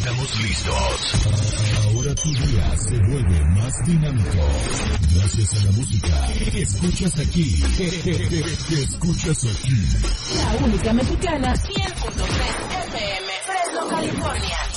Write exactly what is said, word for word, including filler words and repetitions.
Estamos listos. Ahora tu día se vuelve más dinámico. Gracias a la música que escuchas aquí. Que escuchas aquí. La única mexicana, cien punto tres F M, Fresno, California.